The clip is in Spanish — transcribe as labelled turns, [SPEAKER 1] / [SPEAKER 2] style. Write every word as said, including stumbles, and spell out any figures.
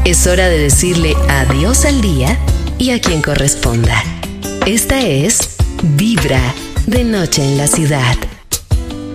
[SPEAKER 1] Es hora de decirle adiós al día y a quien corresponda. Esta es Vibra, de noche en la ciudad.